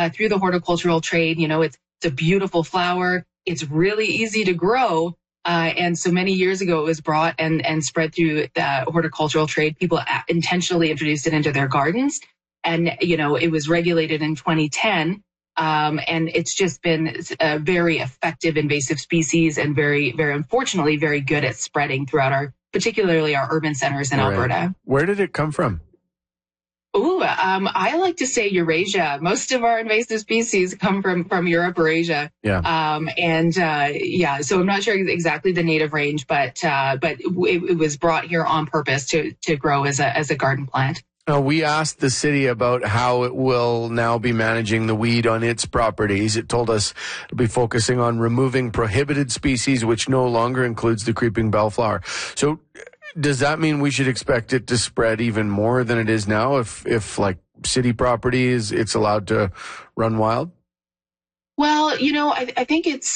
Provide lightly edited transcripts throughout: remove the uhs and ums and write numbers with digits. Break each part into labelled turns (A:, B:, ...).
A: through the horticultural trade. You know, it's a beautiful flower. It's really easy to grow. And so many years ago, it was brought and spread through the horticultural trade. People intentionally introduced it into their gardens. And, you know, it was regulated in 2010. And it's just been a very effective invasive species and very, very unfortunately, very good at spreading throughout particularly our urban centers in Alberta.
B: Where did it come from?
A: I like to say Eurasia. Most of our invasive species come from Europe or Asia.
B: Yeah.
A: So I'm not sure exactly the native range, but it was brought here on purpose to grow as a garden plant.
B: We asked the city about how it will now be managing the weed on its properties. It told us it'll be focusing on removing prohibited species, which no longer includes the creeping bellflower. So does that mean we should expect it to spread even more than it is now if like city property it's allowed to run wild?
A: Well, you know, I think it's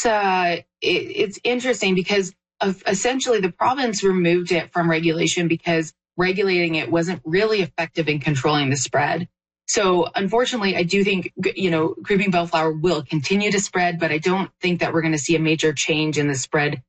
A: interesting because essentially the province removed it from regulation because regulating it wasn't really effective in controlling the spread. So unfortunately, I do think, you know, creeping bellflower will continue to spread, but I don't think that we're going to see a major change in the spread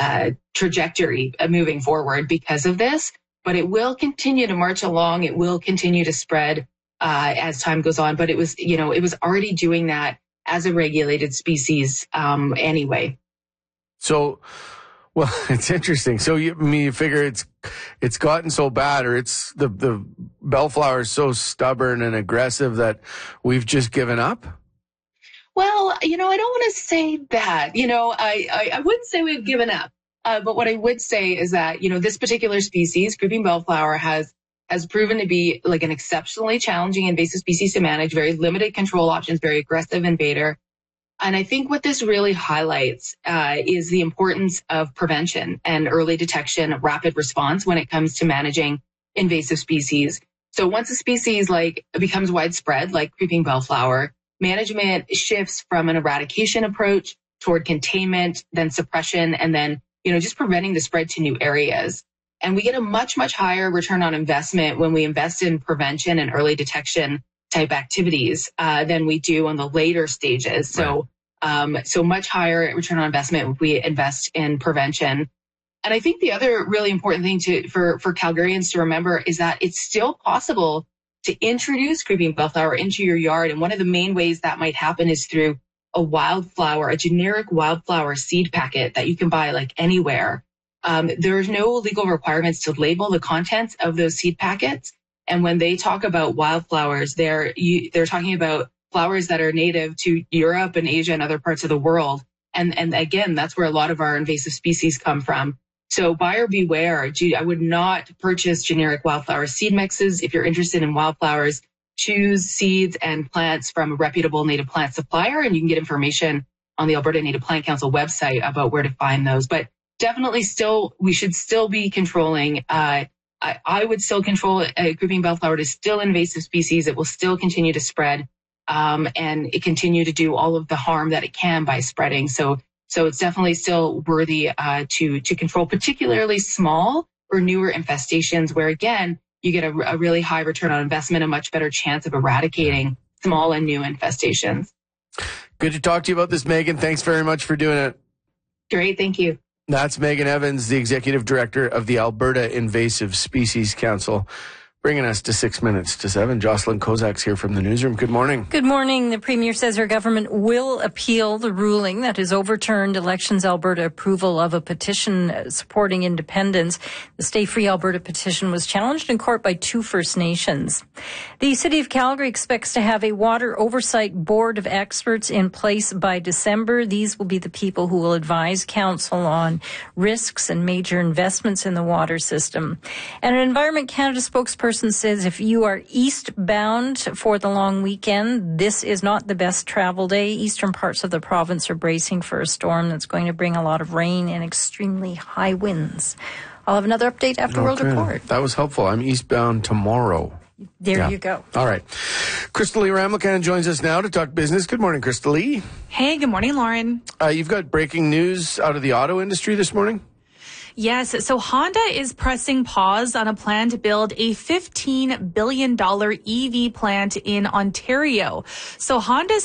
A: trajectory moving forward because of this. But it will continue to march along. It will continue to spread as time goes on. But it was already doing that as a regulated species anyway.
B: So, well, it's interesting. So you figure it's gotten so bad, or it's the bellflower is so stubborn and aggressive that we've just given up?
A: Well, you know, I don't want to say that. You know, I wouldn't say we've given up. But what I would say is that, you know, this particular species, creeping bellflower, has proven to be like an exceptionally challenging invasive species to manage, very limited control options, very aggressive invader. And I think what this really highlights is the importance of prevention and early detection, rapid response when it comes to managing invasive species. So once a species becomes widespread, like creeping bellflower, management shifts from an eradication approach toward containment, then suppression, and then, you know, just preventing the spread to new areas. And we get a much, much higher return on investment when we invest in prevention and early detection type activities than we do on the later stages. So, so much higher return on investment if we invest in prevention. And I think the other really important thing for Calgarians to remember is that it's still possible to introduce creeping bellflower into your yard. And one of the main ways that might happen is through a generic wildflower seed packet that you can buy like anywhere. There's no legal requirements to label the contents of those seed packets. And when they talk about wildflowers, they're talking about flowers that are native to Europe and Asia and other parts of the world. And again, that's where a lot of our invasive species come from. So buyer beware. I would not purchase generic wildflower seed mixes. If you're interested in wildflowers, choose seeds and plants from a reputable native plant supplier. And you can get information on the Alberta Native Plant Council website about where to find those. But definitely we should still be controlling I would still control creeping bellflower. It is still an invasive species. It will still continue to spread, and it continue to do all of the harm that it can by spreading. So it's definitely still worthy to control, particularly small or newer infestations, where again you get a really high return on investment, a much better chance of eradicating small and new infestations.
B: Good to talk to you about this, Megan. Thanks very much for doing it.
A: Great, thank you.
B: That's Megan Evans, the Executive Director of the Alberta Invasive Species Council. Bringing us to 6 minutes to 7. Jocelyn Kozak's here from the newsroom. Good morning.
C: Good morning. The Premier says her government will appeal the ruling that has overturned Elections Alberta approval of a petition supporting independence. The Stay Free Alberta petition was challenged in court by 2 First Nations. The City of Calgary expects to have a water oversight board of experts in place by December. These will be the people who will advise council on risks and major investments in the water system. And an Environment Canada spokesperson says if you are eastbound for the long weekend, this is not the best travel day. Eastern parts of the province are bracing for a storm that's going to bring a lot of rain and extremely high winds. I'll have another update after World Report.
B: That was helpful. I'm eastbound tomorrow.
C: There you go.
B: All right. Crystal Lee Ramlakan joins us now to talk business. Good morning, Crystal Lee.
D: Hey, good morning, Lauren.
B: You've got breaking news out of the auto industry this morning?
D: Yes, so Honda is pressing pause on a plan to build a $15 billion EV plant in Ontario. So Honda